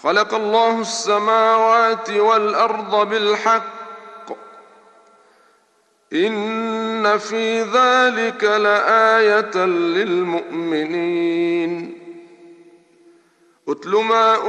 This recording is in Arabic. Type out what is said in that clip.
خلق الله السماوات والأرض بالحق إن في ذلك لآية للمؤمنين. اتل ما